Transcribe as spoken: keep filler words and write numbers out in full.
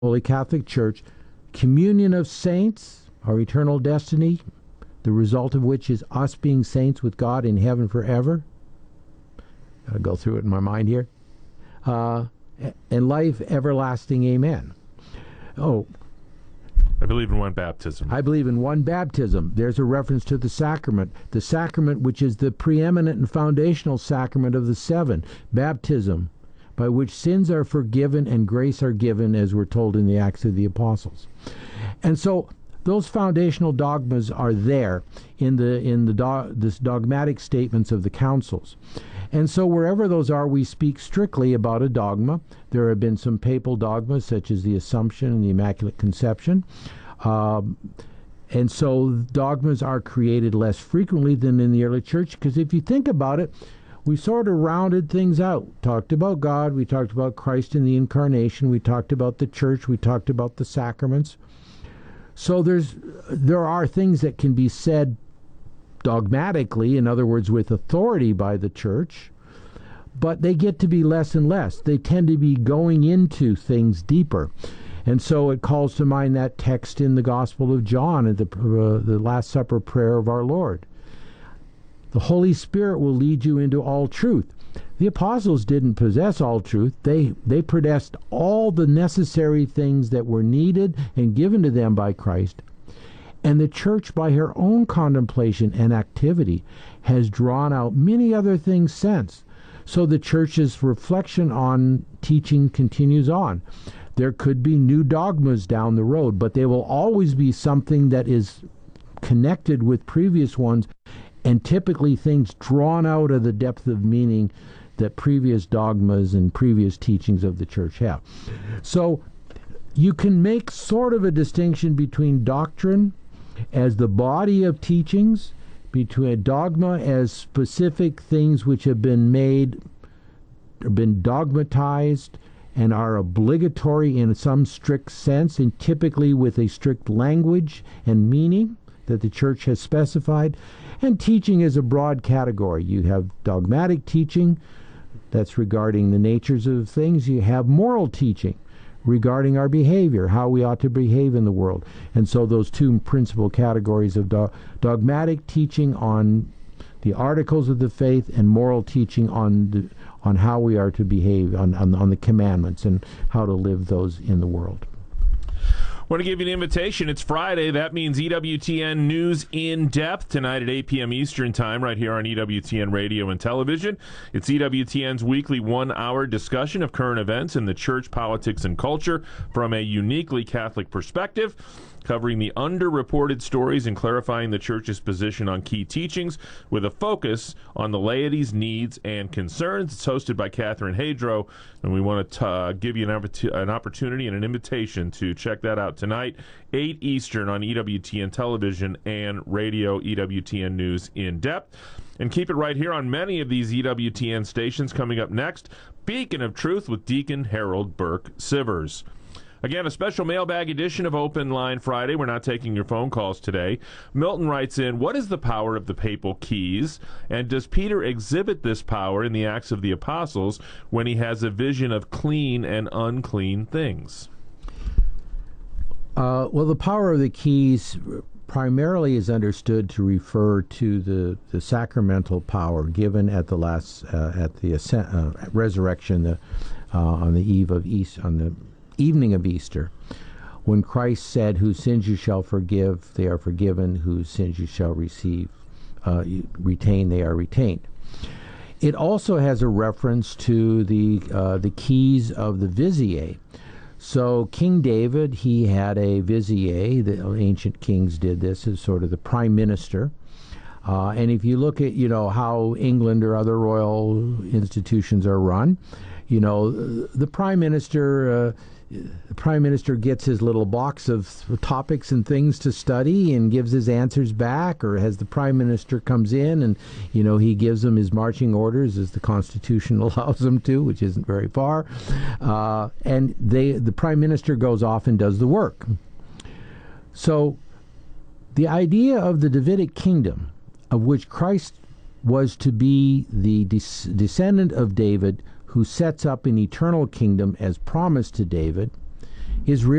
Holy Catholic Church, communion of saints, our eternal destiny, the result of which is us being saints with God in heaven forever. Got to go through it in my mind here. Uh, and life everlasting, amen. Oh, I believe in one baptism. I believe in one baptism. There's a reference to the sacrament. The sacrament which is the preeminent and foundational sacrament of the seven. Baptism, by which sins are forgiven and grace are given, as we're told in the Acts of the Apostles. And so those foundational dogmas are there in the in the do, this dogmatic statements of the councils. And so wherever those are, we speak strictly about a dogma. There have been some papal dogmas, such as the Assumption and the Immaculate Conception. Um, and so dogmas are created less frequently than in the early church, because if you think about it, we sort of rounded things out. Talked about God, we talked about Christ in the Incarnation, we talked about the church, we talked about the sacraments. So there's there are things that can be said dogmatically, in other words, with authority by the church, but they get to be less and less. They tend to be going into things deeper. And so it calls to mind that text in the Gospel of John at the, uh, the Last Supper prayer of our Lord. The Holy Spirit will lead you into all truth. The apostles didn't possess all truth. They, they possessed all the necessary things that were needed and given to them by Christ. And the church, by her own contemplation and activity, has drawn out many other things since. So the church's reflection on teaching continues on. There could be new dogmas down the road, but they will always be something that is connected with previous ones, and typically things drawn out of the depth of meaning that previous dogmas and previous teachings of the church have. So you can make sort of a distinction between doctrine as the body of teachings, between a dogma as specific things which have been made, or been dogmatized, and are obligatory in some strict sense, and typically with a strict language and meaning that the church has specified. And teaching is a broad category. You have dogmatic teaching, that's regarding the natures of things. You have moral teaching, regarding our behavior, how we ought to behave in the world. And so those two principal categories of do- dogmatic teaching on the articles of the faith, and moral teaching on the, on how we are to behave, on, on, on the commandments and how to live those in the world. I want to give you an invitation. It's Friday. That means E W T N News in Depth tonight at eight p.m. Eastern Time right here on E W T N Radio and Television. It's E W T N's weekly one-hour discussion of current events in the church, politics, and culture from a uniquely Catholic perspective, covering the underreported stories and clarifying the church's position on key teachings with a focus on the laity's needs and concerns. It's hosted by Catherine Hadro, and we want to uh, give you an, an opportunity and an invitation to check that out tonight, eight Eastern on E W T N Television and Radio, E W T N News in Depth. And keep it right here on many of these E W T N stations. Coming up next, Beacon of Truth with Deacon Harold Burke Sivers. Again, a special mailbag edition of Open Line Friday. We're not taking your phone calls today. Milton writes in, what is the power of the papal keys? And does Peter exhibit this power in the Acts of the Apostles when he has a vision of clean and unclean things? Uh, well, the power of the keys primarily is understood to refer to the, the sacramental power given at the last uh, at the ascent, uh, resurrection the, uh, on the eve of Easter, on the evening of Easter, when Christ said, "Whose sins you shall forgive, they are forgiven; whose sins you shall receive, uh, retain, they are retained." It also has a reference to the uh, the keys of the vizier. So King David, he had a vizier. The ancient kings did this as sort of the prime minister. Uh, and if you look at, you know, how England or other royal institutions are run, you know, the prime minister, uh, the prime minister gets his little box of topics and things to study and gives his answers back, or as the prime minister comes in and, you know, he gives them his marching orders as the Constitution allows him to, which isn't very far, uh, and they the prime minister goes off and does the work. So the idea of the Davidic kingdom, of which Christ was to be the des- descendant of David, who sets up an eternal kingdom as promised to David, is